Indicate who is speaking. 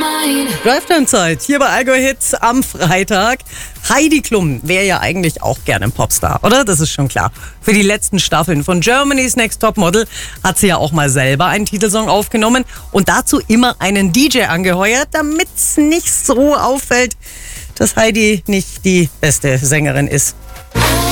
Speaker 1: Drive-Time-Zeit hier bei Allgäu Hits am Freitag. Heidi Klum wäre ja eigentlich auch gerne ein Popstar, oder? Das ist schon klar. Für die letzten Staffeln von Germany's Next Topmodel hat sie ja auch mal selber einen Titelsong aufgenommen und dazu immer einen DJ angeheuert, damit es nicht so auffällt, dass Heidi nicht die beste Sängerin ist.